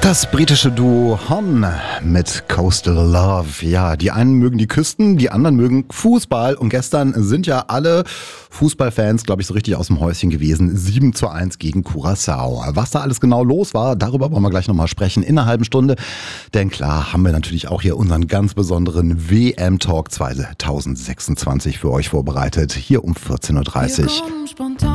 Das britische Duo Hon mit Coastal Love. Ja, die einen mögen die Küsten, die anderen mögen Fußball. Und gestern sind ja alle Fußballfans, glaube ich, so richtig aus dem Häuschen gewesen. 7:1 gegen Curaçao. Was da alles genau los war, darüber wollen wir gleich nochmal sprechen in einer halben Stunde. Denn klar haben wir natürlich auch hier unseren ganz besonderen WM-Talk 2026 für euch vorbereitet. Hier um 14:30 Uhr.